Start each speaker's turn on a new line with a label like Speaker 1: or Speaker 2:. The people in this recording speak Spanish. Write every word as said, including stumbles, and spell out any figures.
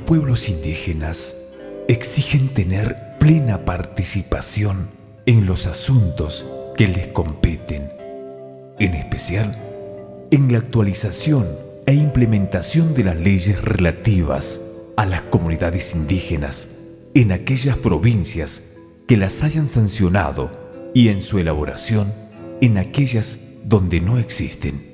Speaker 1: pueblos indígenas exigen tener plena participación en los asuntos que les competen, en especial en la actualización e implementación de las leyes relativas a las comunidades indígenas en aquellas provincias que las hayan sancionado y en su elaboración en aquellas donde no existen.